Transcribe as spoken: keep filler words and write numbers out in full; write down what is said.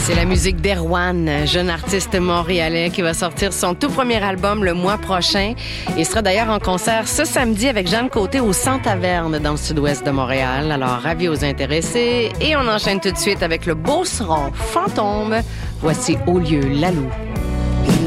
C'est la musique d'Erwan, jeune artiste montréalais qui va sortir son tout premier album le mois prochain. Il sera d'ailleurs en concert ce samedi avec Jeanne Côté au Cent Taverne dans le sud-ouest de Montréal. Alors, avis aux intéressés. Et on enchaîne tout de suite avec le beau son Fantôme. Voici Au lieu Lalou.